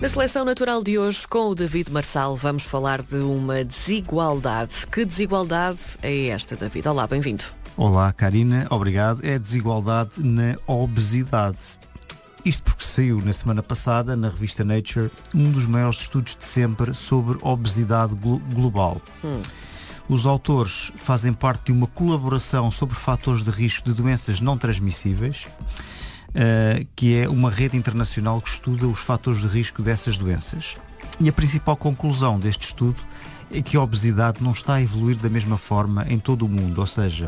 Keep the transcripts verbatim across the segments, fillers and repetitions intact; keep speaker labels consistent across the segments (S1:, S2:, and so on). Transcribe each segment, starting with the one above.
S1: Na Seleção Natural de hoje, com o David Marçal, vamos falar de uma desigualdade. Que desigualdade é esta, David? Olá, bem-vindo.
S2: Olá, Karina, obrigado. É a desigualdade na obesidade. Isto porque saiu na semana passada, na revista Nature, um dos maiores estudos de sempre sobre obesidade glo- global. Hum. Os autores fazem parte de uma colaboração sobre fatores de risco de doenças não transmissíveis, Uh, que é uma rede internacional que estuda os fatores de risco dessas doenças. E a principal conclusão deste estudo é que a obesidade não está a evoluir da mesma forma em todo o mundo, ou seja,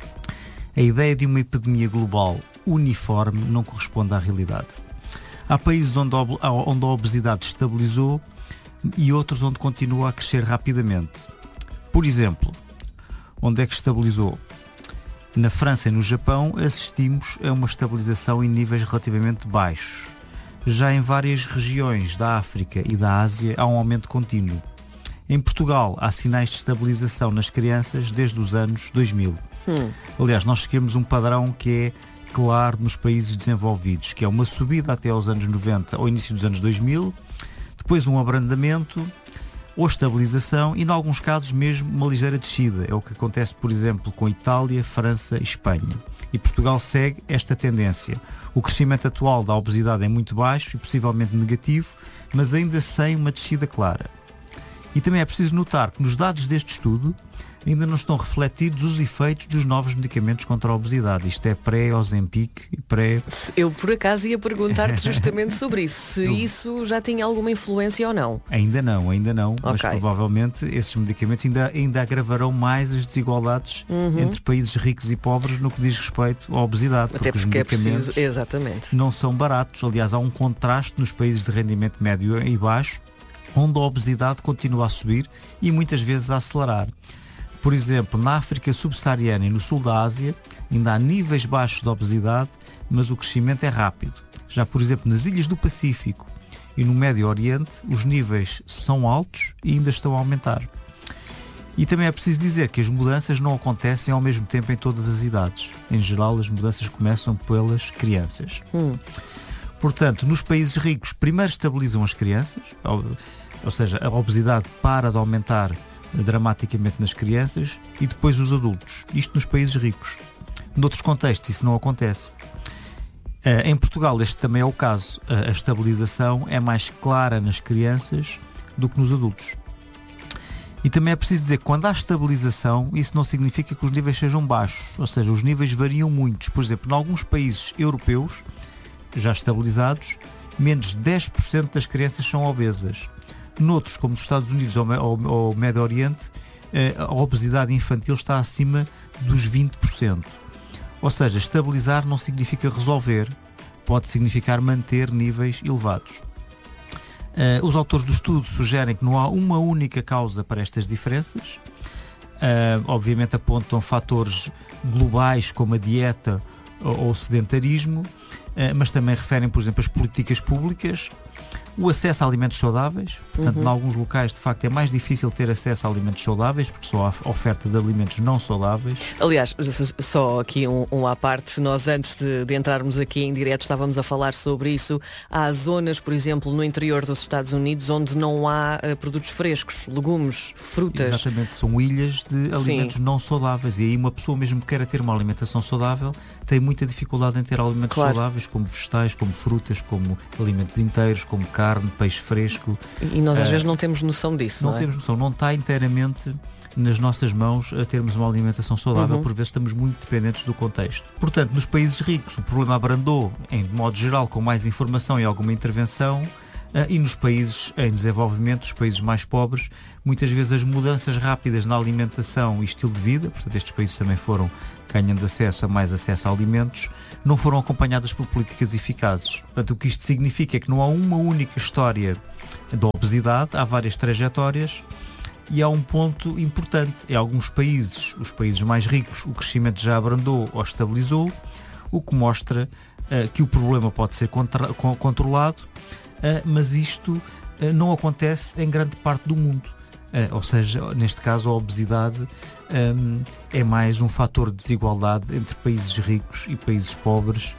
S2: a ideia de uma epidemia global uniforme não corresponde à realidade. Há países onde a, onde a obesidade estabilizou e outros onde continua a crescer rapidamente. Por exemplo, onde é que estabilizou? Na França e no Japão assistimos a uma estabilização em níveis relativamente baixos. Já em várias regiões da África e da Ásia há um aumento contínuo. Em Portugal há sinais de estabilização nas crianças desde os anos dois mil. Hum. Aliás, nós seguimos um padrão que é claro nos países desenvolvidos, que é uma subida até aos anos noventa ou início dos anos dois mil, depois um abrandamento ou estabilização e, em alguns casos, mesmo uma ligeira descida. É o que acontece, por exemplo, com Itália, França e Espanha. E Portugal segue esta tendência. O crescimento atual da obesidade é muito baixo e possivelmente negativo, mas ainda sem uma descida clara. E também é preciso notar que nos dados deste estudo ainda não estão refletidos os efeitos dos novos medicamentos contra a obesidade. Isto é pré-Ozempic e pré...
S1: Eu, por acaso, ia perguntar-te justamente sobre isso. Se Eu... isso já tinha alguma influência ou não.
S2: Ainda não, ainda não.
S1: Okay.
S2: Mas provavelmente esses medicamentos ainda, ainda agravarão mais as desigualdades uhum. entre países ricos e pobres no que diz respeito à obesidade.
S1: Até porque, porque
S2: os medicamentos
S1: é preciso... Exatamente.
S2: não são baratos. Aliás, há um contraste nos países de rendimento médio e baixo, onde a obesidade continua a subir e muitas vezes a acelerar. Por exemplo, na África subsaariana e no sul da Ásia ainda há níveis baixos de obesidade, mas o crescimento é rápido. Já, por exemplo, nas ilhas do Pacífico e no Médio Oriente, os níveis são altos e ainda estão a aumentar. E também é preciso dizer que as mudanças não acontecem ao mesmo tempo em todas as idades. Em geral, as mudanças começam pelas crianças. Hum. Portanto, nos países ricos, primeiro estabilizam as crianças, ou, ou seja, a obesidade para de aumentar dramaticamente nas crianças e depois os adultos. Isto nos países ricos. Noutros contextos isso não acontece. Uh, em Portugal este também é o caso. Uh, a estabilização é mais clara nas crianças do que nos adultos. E também é preciso dizer que quando há estabilização, isso não significa que os níveis sejam baixos. Ou seja, os níveis variam muito. Por exemplo, em alguns países europeus já estabilizados, menos de dez por cento das crianças são obesas. Noutros, como nos Estados Unidos ou, ou, ou Médio Oriente, a obesidade infantil está acima dos vinte por cento. Ou seja, estabilizar não significa resolver, pode significar manter níveis elevados. Uh, os autores do estudo sugerem que não há uma única causa para estas diferenças. Uh, obviamente apontam fatores globais como a dieta ou o sedentarismo, uh, mas também referem, por exemplo, as políticas públicas, o acesso a alimentos saudáveis. Portanto, uhum. em alguns locais, de facto, é mais difícil ter acesso a alimentos saudáveis, porque só há oferta de alimentos não saudáveis.
S1: Aliás, só aqui um, um à parte, nós antes de, de entrarmos aqui em direto estávamos a falar sobre isso. Há zonas, por exemplo, no interior dos Estados Unidos, onde não há uh, produtos frescos, legumes, frutas.
S2: Exatamente, são ilhas de alimentos Sim. não saudáveis. E aí uma pessoa, mesmo que queira ter uma alimentação saudável, tem muita dificuldade em ter alimentos claro. saudáveis, como vegetais, como frutas, como alimentos inteiros, como carne, peixe fresco.
S1: E nós às uh, vezes não temos noção disso,
S2: não,
S1: não é?
S2: temos noção, não está inteiramente nas nossas mãos a termos uma alimentação saudável, uhum. por vezes estamos muito dependentes do contexto. Portanto, nos países ricos o problema abrandou, em modo geral, com mais informação e alguma intervenção, uh, e nos países em desenvolvimento, os países mais pobres, muitas vezes as mudanças rápidas na alimentação e estilo de vida, portanto estes países também foram ganhando acesso a mais acesso a alimentos, não foram acompanhadas por políticas eficazes. Portanto, o que isto significa é que não há uma única história da obesidade, há várias trajetórias e há um ponto importante. Em alguns países, os países mais ricos, o crescimento já abrandou ou estabilizou, o que mostra uh, que o problema pode ser contra- controlado, uh, mas isto uh, não acontece em grande parte do mundo. Uh, ou seja, neste caso a obesidade um, é mais um fator de desigualdade entre países ricos e países pobres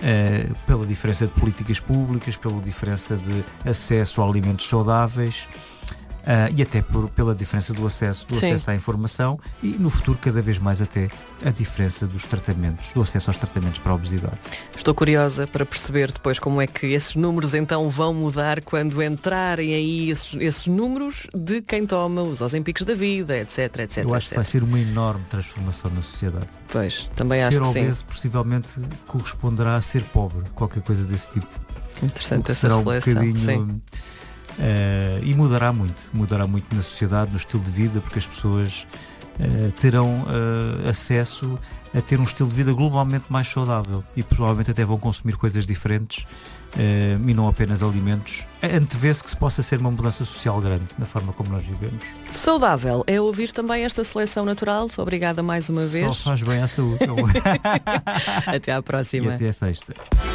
S2: uh, pela diferença de políticas públicas, pela diferença de acesso a alimentos saudáveis. Uh, e até por, pela diferença do acesso, do acesso à informação e no futuro cada vez mais até a diferença dos tratamentos, do acesso aos tratamentos para a obesidade.
S1: Estou curiosa para perceber depois como é que esses números então vão mudar quando entrarem aí esses, esses números de quem toma os Ozempicos da vida, etc, etc.
S2: Eu acho
S1: etcétera.
S2: que vai ser uma enorme transformação na sociedade.
S1: Pois, também
S2: ser
S1: acho que
S2: obeso
S1: sim.
S2: possivelmente corresponderá a ser pobre, qualquer coisa desse tipo.
S1: Interessante essa
S2: será
S1: reflexão,
S2: um bocadinho...
S1: sim.
S2: Uh, e mudará muito, mudará muito na sociedade, no estilo de vida, porque as pessoas uh, terão uh, acesso a ter um estilo de vida globalmente mais saudável e provavelmente até vão consumir coisas diferentes uh, e não apenas alimentos. Antevê-se que se possa ser uma mudança social grande na forma como nós vivemos.
S1: Saudável é ouvir também esta seleção natural. Obrigada mais uma vez.
S2: Só faz bem à saúde.
S1: Até à próxima.
S2: E até a sexta.